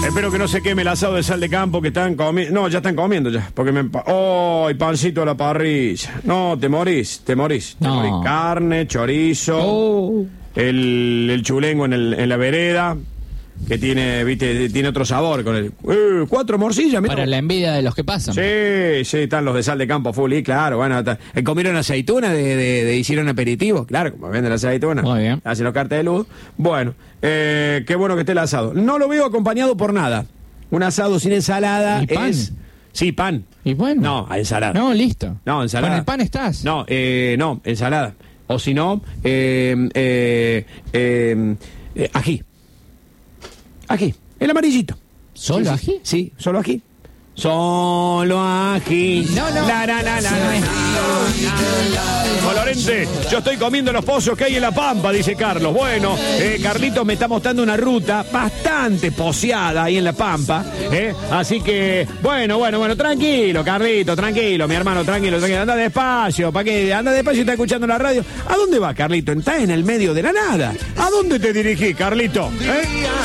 Espero que no se queme el asado de Sal de Campo que están comiendo. No, ya están comiendo ya. Porque ¡oh! Y pancito a la parrilla. No, te morís. No. Carne, chorizo, el chulengo en la vereda, que tiene, viste, tiene otro sabor con el. 4 morcillas, mira. Para la envidia de los que pasan. Sí, están los de Sal de Campo full, y claro, bueno, comieron aceituna, hicieron aperitivo, claro, como venden las aceitunas. Muy bien. Hacen los cartes de luz. Bueno, qué bueno que esté el asado. No lo veo acompañado por nada. Un asado sin ensalada ¿Y pan? es. Sí, pan. Y bueno. No, a ensalada. No, listo. No, ensalada. ¿Con el pan estás? No, ensalada. O si no, ají. Ají, el amarillito. ¿Solo ají? Sí, solo ají. Solo ají. No. Colorente, yo estoy comiendo los pozos que hay en La Pampa, dice Carlos. Bueno, Carlitos me está mostrando una ruta bastante poseada ahí en La Pampa. Así que, bueno, tranquilo, Carlito, tranquilo, mi hermano, tranquilo. Anda despacio, ¿para qué? Anda despacio y está escuchando la radio. ¿A dónde va, Carlito? Estás en el medio de la nada. ¿A dónde te dirigís, Carlito?